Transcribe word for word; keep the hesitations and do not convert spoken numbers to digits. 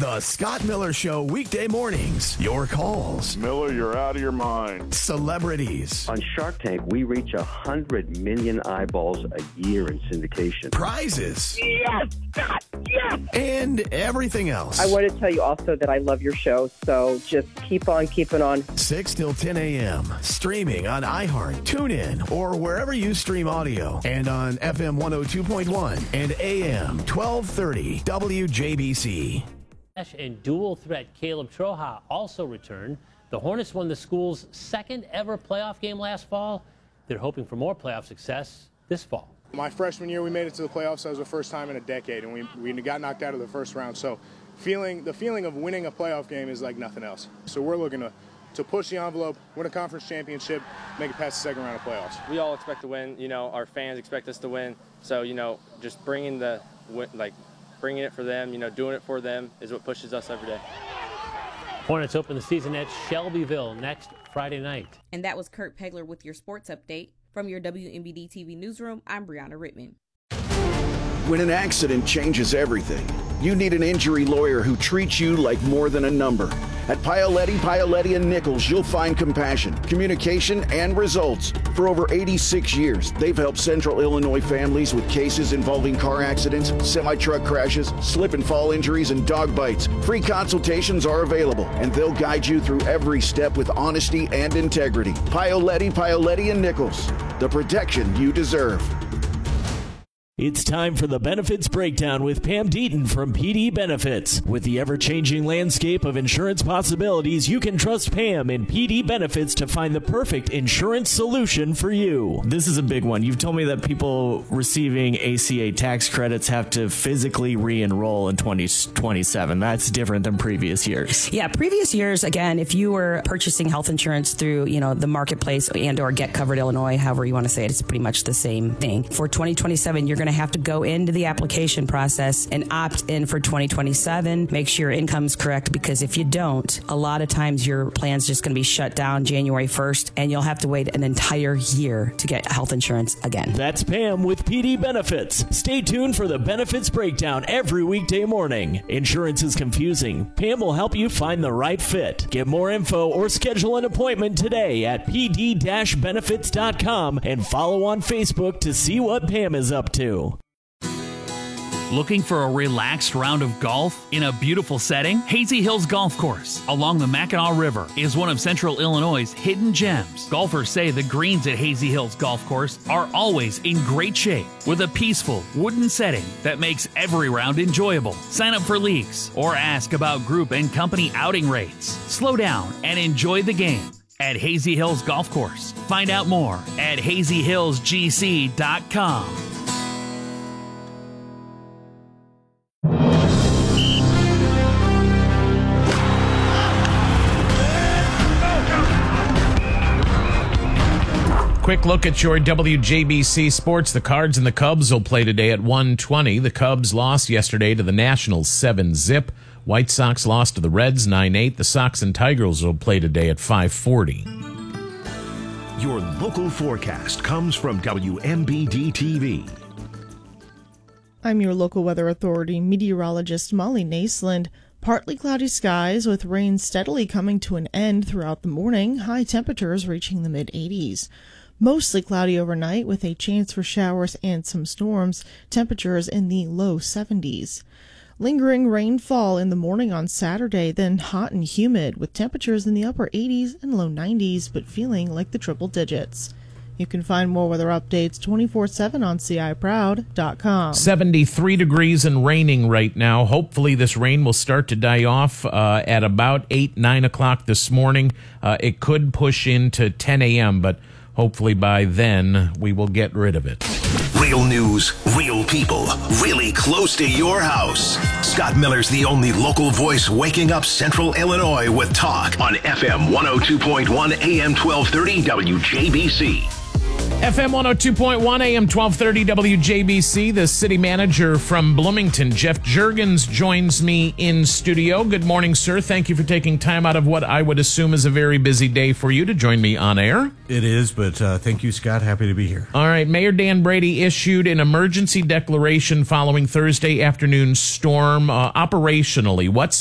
The Scott Miller Show, weekday mornings. Your calls. Miller, you're out of your mind. Celebrities. On Shark Tank, we reach one hundred million eyeballs a year in syndication. Prizes. Yes, Scott, yes! And everything else. I want to tell you also that I love your show, so just keep on keeping on. six till ten a.m. Streaming on iHeart, TuneIn, or wherever you stream audio. And on F M one oh two point one and A M twelve thirty W J B C. And dual threat Caleb Troja also returned. The Hornets won the school's second ever playoff game last fall. They're hoping for more playoff success this fall. My freshman year, we made it to the playoffs. That was the first time in a decade, and we, we got knocked out of the first round. So feeling the feeling of winning a playoff game is like nothing else. So we're looking to, to push the envelope, win a conference championship, make it past the second round of playoffs. We all expect to win. You know, our fans expect us to win. So, you know, just bringing the, like, bringing it for them, you know, doing it for them is what pushes us every day. Hornets open the season at Shelbyville next Friday night. And that was Kurt Pegler with your sports update. From your W M B D T V newsroom, I'm Brianna Rittman. When an accident changes everything, you need an injury lawyer who treats you like more than a number. At Paoletti, Paoletti and Nichols, you'll find compassion, communication, and results. For over eighty-six years, they've helped Central Illinois families with cases involving car accidents, semi-truck crashes, slip and fall injuries, and dog bites. Free consultations are available, and they'll guide you through every step with honesty and integrity. Paoletti, Paoletti and Nichols, the protection you deserve. It's time for the Benefits Breakdown with Pam Deaton from P D Benefits. With the ever-changing landscape of insurance possibilities, you can trust Pam and P D Benefits to find the perfect insurance solution for you. This is a big one. You've told me that people receiving A C A tax credits have to physically re-enroll in twenty twenty-seven. That's different than previous years. Yeah, previous years, again, if you were purchasing health insurance through, you know, the marketplace and or Get Covered Illinois, however you want to say it, it's pretty much the same thing. For twenty twenty-seven, you're going to have to go into the application process and opt in for twenty twenty-seven. Make sure your income's correct, because if you don't, a lot of times your plan's just going to be shut down January first, and you'll have to wait an entire year to get health insurance again. That's Pam with P D Benefits. Stay tuned for the Benefits Breakdown every weekday morning. Insurance is confusing. Pam will help you find the right fit. Get more info or schedule an appointment today at p d dash benefits dot com and follow on Facebook to see what Pam is up to. Looking for a relaxed round of golf in a beautiful setting? Hazy Hills Golf Course along the Mackinac River is one of Central Illinois' hidden gems. Golfers say the greens at Hazy Hills Golf Course are always in great shape with a peaceful wooden setting that makes every round enjoyable. Sign up for leagues or ask about group and company outing rates. Slow down and enjoy the game at Hazy Hills Golf Course. Find out more at hazy hills g c dot com. Quick look at your W J B C sports. The Cards and the Cubs will play today at one twenty. The Cubs lost yesterday to the Nationals seven zip. White Sox lost to the Reds nine eight. The Sox and Tigers will play today at five forty. Your local forecast comes from W M B D T V. I'm your local weather authority meteorologist Molly Naisland. Partly cloudy skies with rain steadily coming to an end throughout the morning, high temperatures reaching the mid eighties. Mostly cloudy overnight with a chance for showers and some storms, temperatures in the low seventies. Lingering rainfall in the morning on Saturday, then hot and humid with temperatures in the upper eighties and low nineties, but feeling like the triple digits. You can find more weather updates twenty-four seven on c i proud dot com. seventy-three degrees and raining right now. Hopefully this rain will start to die off uh, at about eight, nine o'clock this morning. Uh, it could push into ten a.m., but hopefully by then we will get rid of it. Real news, real people, really close to your house. Scott Miller's the only local voice waking up Central Illinois with talk on F M one oh two point one, A M twelve thirty W J B C. F M one oh two point one, A M twelve thirty W J B C. The city manager from Bloomington, Jeff Juergens, joins me in studio. Good morning, sir. Thank you for taking time out of what I would assume is a very busy day for you to join me on air. It is, but uh, thank you, Scott. Happy to be here. All right. Mayor Dan Brady issued an emergency declaration following Thursday afternoon storm. Uh, operationally, what's